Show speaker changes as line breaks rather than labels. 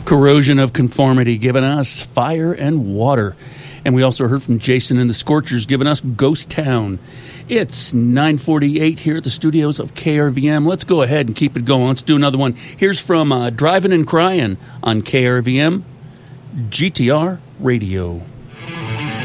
Corrosion of Conformity giving us Fire and Water. And we also heard from Jason and the Scorchers giving us Ghost Town. It's 9:48 here at the studios of KRVM. Let's go ahead and keep it going. Let's do another one. Here's from Driving and Crying on KRVM GTR Radio.